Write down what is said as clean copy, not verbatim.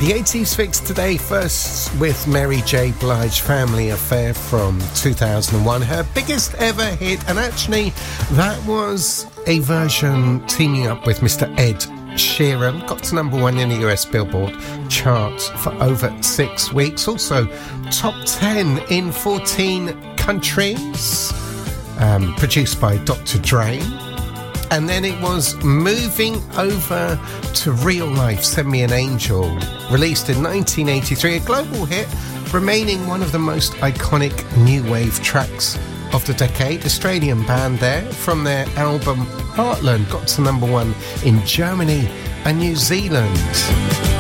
The 80s fix today, first with Mary J. Blige, Family Affair from 2001, her biggest ever hit, and actually that was a version teaming up with Mr. Ed Sheeran. Got to number one in the US Billboard chart for over 6 weeks. Also top 10 in 14 countries. Produced by Dr. Dre. And then it was moving over to Real Life, Send Me an Angel, released in 1983, a global hit, remaining one of the most iconic new wave tracks of the decade. Australian band there, from their album Heartland, got to number one in Germany and New Zealand.